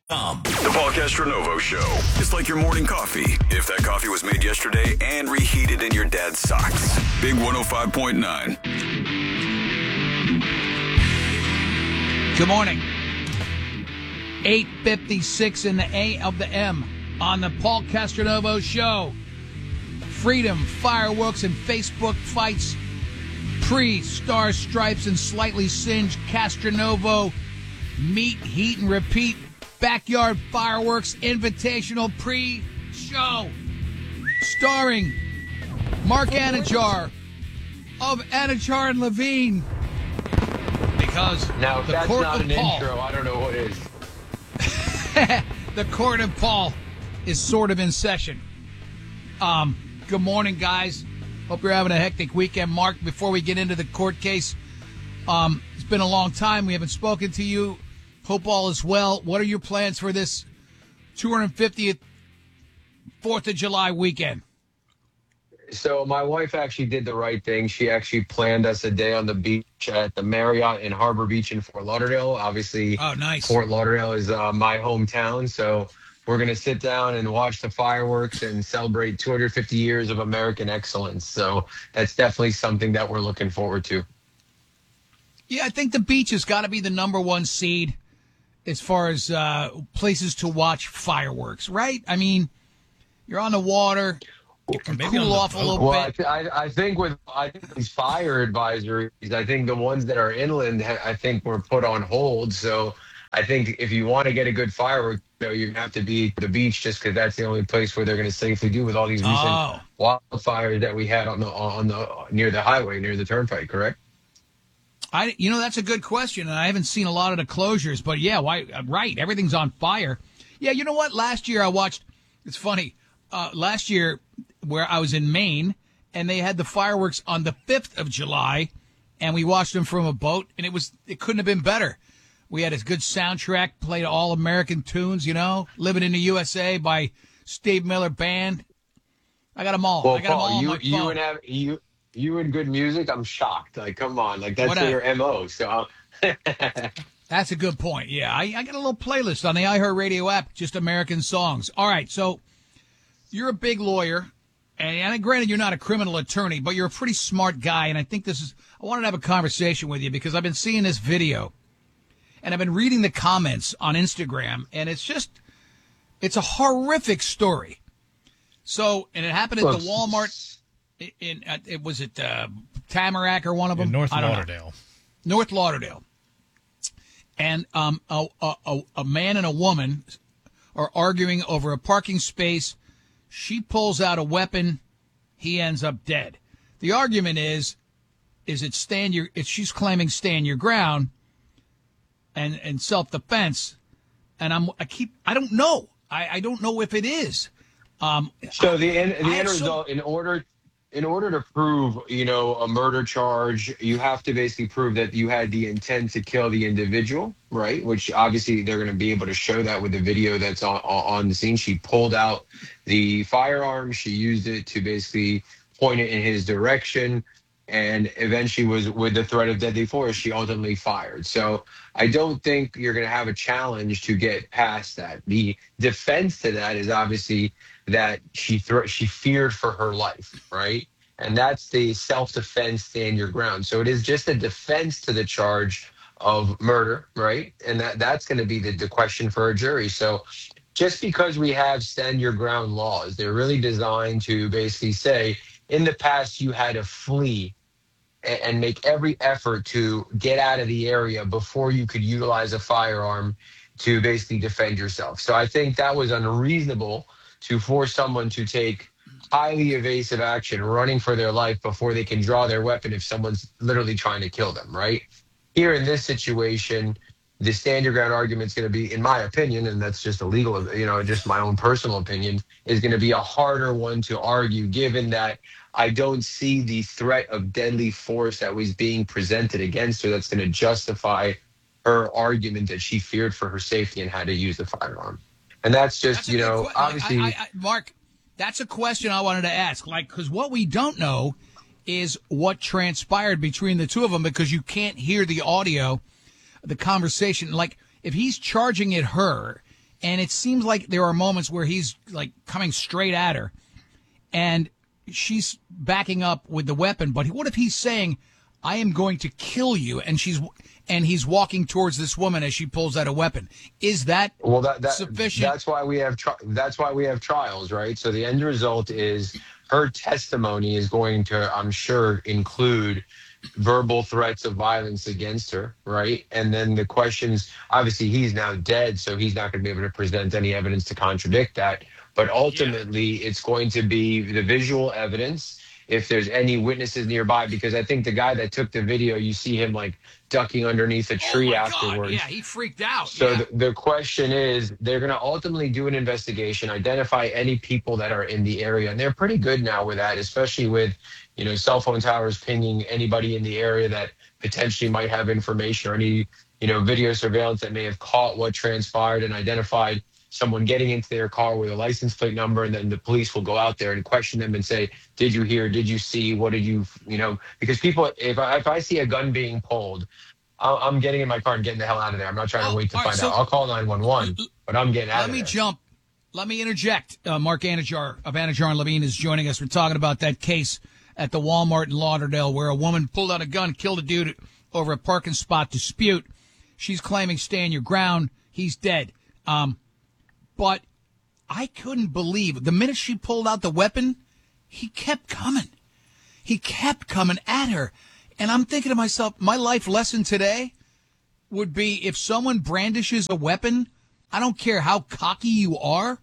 The Paul Castronovo Show. It's like your morning coffee, if that coffee was made yesterday and reheated in your dad's socks. Big 105.9. Good morning. 8:56 in the A of the M on the Paul Castronovo Show. Freedom, fireworks, and Facebook fights. Stars, stripes, and slightly singed Castronovo. Meet, heat, and repeat. Backyard fireworks invitational pre-show. Starring Mark Anajar of Anajar and Levine. Because now, if the that's court not of an Paul, intro, I don't know what is. the court of Paul is sort of in session. Good morning, guys. Hope you're having a hectic weekend. Mark, before we get into the court case, it's been a long time. We haven't spoken to you. Hope all is well. What are your plans for this 250th 4th of July weekend? So my wife actually did the right thing. She actually planned us a day on the beach at the Marriott in Harbor Beach in Fort Lauderdale. Obviously, oh, nice. Fort Lauderdale is my hometown. So we're going to sit down and watch the fireworks and celebrate 250 years of American excellence. So that's definitely something that we're looking forward to. Yeah, I think the beach has got to be the number one seed as far as places to watch fireworks, right? I mean, you're on the water. You can cool off a little bit. I think with these fire advisories, I think the ones that are inland, I think were put on hold. So I think if you want to get a good firework, you're going to have to be at the beach just because that's the only place where they're going to safely do with all these recent wildfires that we had on the near the highway, near the turnpike, correct? That's a good question, and I haven't seen a lot of the closures, but yeah, why? Right, everything's on fire. Yeah, you know what? Last year I watched. It's funny. Last year, where I was in Maine, and they had the fireworks on the 5th of July, and we watched them from a boat, and it couldn't have been better. We had a good soundtrack, played all American tunes, Living in the USA by Steve Miller Band. I got them all. Well, I got Paul, them all on my phone. You and good music, I'm shocked. Like, come on. Like, that's your MO. So That's a good point. Yeah, I got a little playlist on the iHeartRadio app, just American songs. All right, so you're a big lawyer, and granted you're not a criminal attorney, but you're a pretty smart guy, and I wanted to have a conversation with you because I've been seeing this video, and I've been reading the comments on Instagram, and it's a horrific story. So, and it happened at the Walmart was it Tamarack or one of them? In North Lauderdale. North Lauderdale. And a man and a woman are arguing over a parking space. She pulls out a weapon. He ends up dead. The argument is it she's claiming stand your ground and self-defense. And I don't know. I don't know if it is. So the end result, in order to prove, a murder charge, you have to basically prove that you had the intent to kill the individual, right? Which obviously they're going to be able to show that with the video that's on the scene. She pulled out the firearm. She used it to basically point it in his direction. And eventually was with the threat of deadly force, she ultimately fired. So I don't think you're going to have a challenge to get past that. The defense to that is obviously that she feared for her life, right? And that's the self-defense, stand your ground. So it is just a defense to the charge of murder, right? And that's going to be the question for a jury. So just because we have stand your ground laws, they're really designed to basically say, in the past, you had to flee and make every effort to get out of the area before you could utilize a firearm to basically defend yourself. So I think that was unreasonable to force someone to take highly evasive action, running for their life before they can draw their weapon if someone's literally trying to kill them, right? Here in this situation, the stand your ground argument is going to be, in my opinion, and that's just a legal, just my own personal opinion, is going to be a harder one to argue, given that I don't see the threat of deadly force that was being presented against her that's going to justify her argument that she feared for her safety and had to use the firearm. And that's just, obviously. Mark, that's a question I wanted to ask. Because what we don't know is what transpired between the two of them, because you can't hear the audio, the conversation. Like, if he's charging at her And it seems like there are moments where he's like coming straight at her and she's backing up with the weapon. But what if he's saying, I am going to kill you, and he's walking towards this woman as she pulls out a weapon? Is that sufficient? That's why we have trials, right? So the end result is her testimony is going to, I'm sure, include verbal threats of violence against her, right? And then the questions, obviously he's now dead, so he's not going to be able to present any evidence to contradict that. But ultimately, it's going to be the visual evidence, if there's any witnesses nearby, because I think the guy that took the video, you see him like ducking underneath a tree afterwards. Yeah, he freaked out. So the question is, they're going to ultimately do an investigation, identify any people that are in the area. And they're pretty good now with that, especially with, cell phone towers pinging anybody in the area that potentially might have information, or any, video surveillance that may have caught what transpired and identified someone getting into their car with a license plate number, and then the police will go out there and question them and say, did you hear, did you see, what did you, because people, if I see a gun being pulled, I'm getting in my car and getting the hell out of there. I'm not trying to wait to find out. I'll call 911, but I'm getting out of there. Let me interject. Mark Anajar of Anajar and Levine is joining us. We're talking about that case at the Walmart in Lauderdale where a woman pulled out a gun, killed a dude over a parking spot dispute. She's claiming stand your ground. He's dead. But I couldn't believe the minute she pulled out the weapon, he kept coming. He kept coming at her. And I'm thinking to myself, my life lesson today would be, if someone brandishes a weapon, I don't care how cocky you are,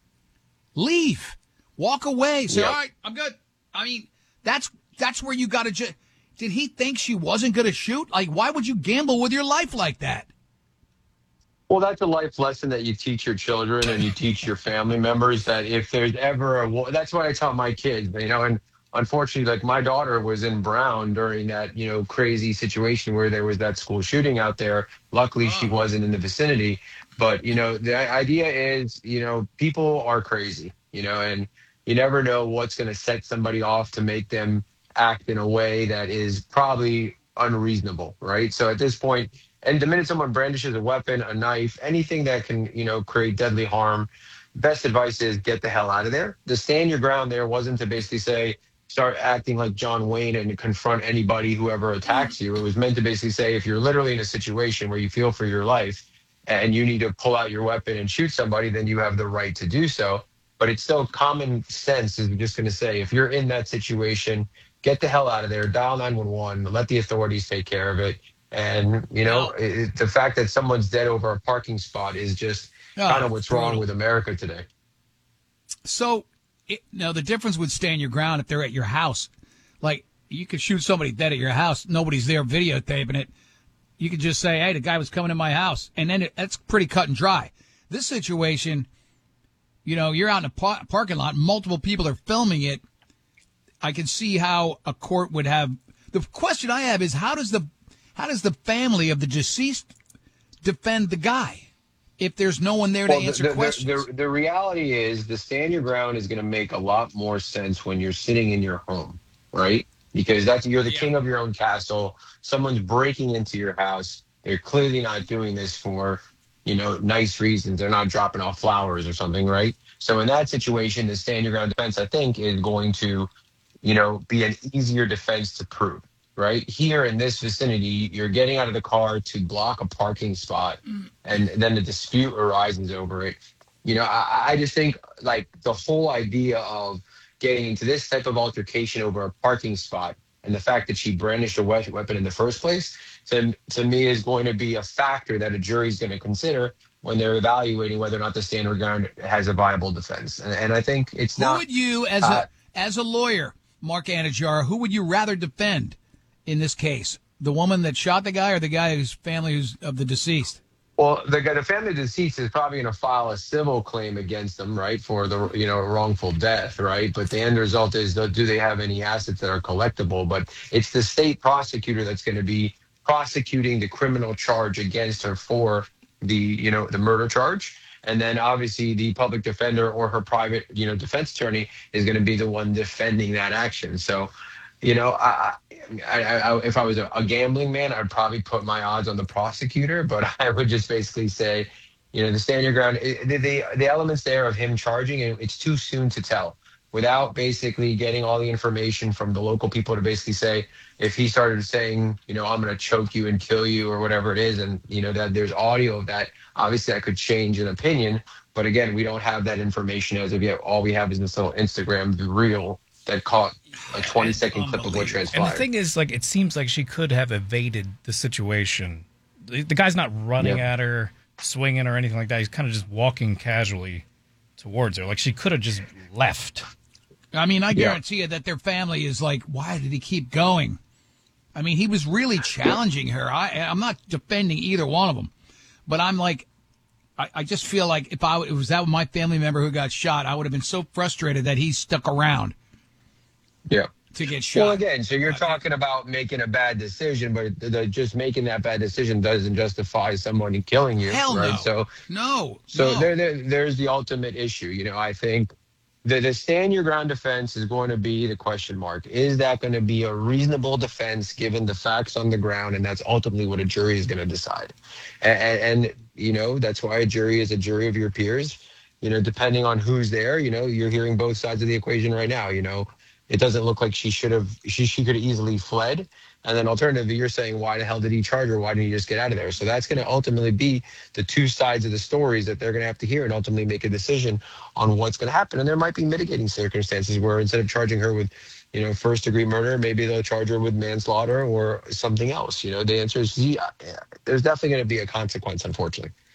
leave. Walk away. Say, all right, I'm good. I mean, that's where you got to did he think she wasn't going to shoot? Like, why would you gamble with your life like that? Well, that's a life lesson that you teach your children and you teach your family members, that if there's ever a war, that's what I taught my kids, and unfortunately, like, my daughter was in Brown during that, crazy situation where there was that school shooting out there. Luckily, she wasn't in the vicinity. But, the idea is, people are crazy, and you never know what's going to set somebody off to make them act in a way that is probably unreasonable, right? So at this point, and the minute someone brandishes a weapon, a knife, anything that can, create deadly harm, best advice is get the hell out of there. The stand your ground there wasn't to basically say, start acting like John Wayne and confront anybody, whoever attacks you. It was meant to basically say, if you're literally in a situation where you feel for your life and you need to pull out your weapon and shoot somebody, then you have the right to do so. But it's still common sense is just going to say, if you're in that situation, get the hell out of there, dial 911, let the authorities take care of it. And, the fact that someone's dead over a parking spot is just kind of what's wrong with America today. So, the difference would stand your ground if they're at your house. Like, you could shoot somebody dead at your house. Nobody's there videotaping it. You could just say, hey, the guy was coming in my house. And then that's pretty cut and dry. This situation, you're out in a parking lot. Multiple people are filming it. I can see how a court would have. The question I have is, how does the family of the deceased defend the guy if there's no one there to answer questions? The reality is, the stand your ground is going to make a lot more sense when you're sitting in your home, right? Because you're the king of your own castle. Someone's breaking into your house. They're clearly not doing this for, nice reasons. They're not dropping off flowers or something, right? So in that situation, the stand your ground defense, I think, is going to, be an easier defense to prove. Right here in this vicinity, you're getting out of the car to block a parking spot, and then the dispute arises over it. I just think, like, the whole idea of getting into this type of altercation over a parking spot, and the fact that she brandished a weapon in the first place, to me is going to be a factor that a jury is going to consider when they're evaluating whether or not the stand your ground has a viable defense. And I think it's not. Who would you, as a lawyer, Mark Anajar, who would you rather defend in this case? The woman that shot the guy, or the guy whose family who's of the deceased? Well, the family of the deceased is probably going to file a civil claim against them, right, for the wrongful death, right? But the end result is, do they have any assets that are collectible? But it's the state prosecutor that's going to be prosecuting the criminal charge against her for the murder charge. And then obviously the public defender or her private defense attorney is going to be the one defending that action. So, I if I was a gambling man, I'd probably put my odds on the prosecutor, but I would just basically say, The stand your ground, the elements there of him charging, it's too soon to tell without basically getting all the information from the local people to basically say, if he started saying, I'm going to choke you and kill you or whatever it is, and, that there's audio of that, obviously that could change an opinion. But again, we don't have that information as of yet. All we have is this little Instagram reel that caught a 20-second clip of what transpired. And the thing is, it seems like she could have evaded the situation. The guy's not running at her, swinging or anything like that. He's kind of just walking casually towards her. She could have just left. I mean, I guarantee you that their family is like, why did he keep going? I mean, he was really challenging her. I'm not defending either one of them, but I'm like, I just feel like if it was that my family member who got shot, I would have been so frustrated that he stuck around. Yeah. To get shot. Well, again, so you're talking about making a bad decision, but just making that bad decision doesn't justify someone killing you. Hell right? No. There's the ultimate issue. I think the stand your ground defense is going to be the question mark. Is that going to be a reasonable defense given the facts on the ground? And that's ultimately what a jury is going to decide. And that's why a jury is a jury of your peers. Depending on who's there, you're hearing both sides of the equation right now. It doesn't look like she could have easily fled. And then alternatively, you're saying, why the hell did he charge her? Why didn't he just get out of there? So that's going to ultimately be the two sides of the stories that they're going to have to hear and ultimately make a decision on what's going to happen. And there might be mitigating circumstances where instead of charging her with, first degree murder, maybe they'll charge her with manslaughter or something else. The answer is, there's definitely going to be a consequence, unfortunately.